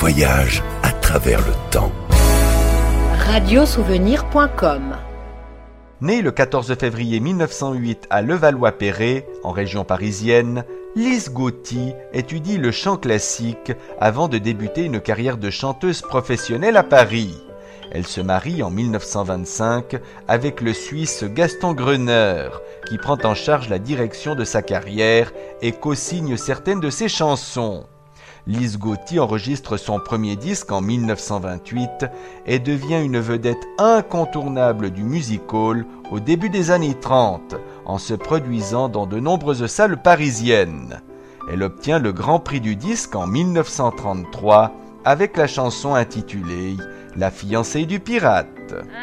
voyage à travers le temps. Radiosouvenir.com. Née le 14 février 1908 à Levallois-Perret, en région parisienne, Lise Gauthier étudie le chant classique avant de débuter une carrière de chanteuse professionnelle à Paris. Elle se marie en 1925 avec le Suisse Gaston Greuner, qui prend en charge la direction de sa carrière et co-signe certaines de ses chansons. Lise Gauthier enregistre son premier disque en 1928 et devient une vedette incontournable du music-hall au début des années 30, en se produisant dans de nombreuses salles parisiennes. Elle obtient le Grand Prix du disque en 1933 avec la chanson intitulée « La fiancée du pirate ».